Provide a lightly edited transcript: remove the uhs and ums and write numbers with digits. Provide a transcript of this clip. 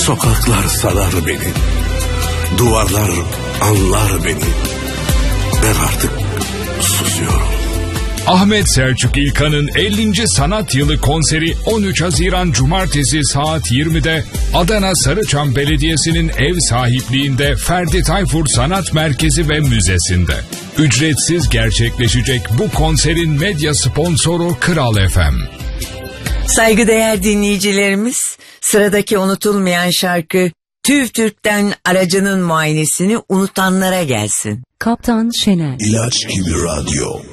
Sokaklar sarar beni, duvarlar anlar beni. Ben artık susuyorum. Ahmet Selçuk İlkan'ın 50. Sanat Yılı konseri 13 Haziran Cumartesi saat 20'de Adana Sarıçam Belediyesi'nin ev sahipliğinde Ferdi Tayfur Sanat Merkezi ve Müzesi'nde. Ücretsiz gerçekleşecek bu konserin medya sponsoru Kral FM. Saygıdeğer dinleyicilerimiz, sıradaki unutulmayan şarkı TÜV TÜRK'ten aracının muayenesini unutanlara gelsin. Kaptan Şener. İlaç gibi radyo.